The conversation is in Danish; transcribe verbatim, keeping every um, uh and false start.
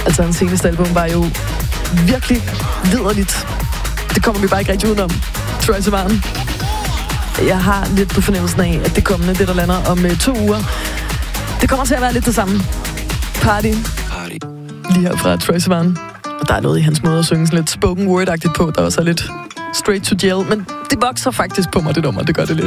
Altså, hans seneste album var jo virkelig viderligt. Det kommer vi bare ikke rigtig udenom. Troye Sivan. Jeg har lidt på fornemmelsen af, at det kommende, det der lander om uh, to uger, det kommer til at være lidt det samme. Party. Party. Lige her fra Troye Sivan. Og der er noget i hans måde at synge sådan lidt spoken word-agtigt på, der også er lidt straight to jail. Men det vokser faktisk på mig, det nummer. Det gør det lidt.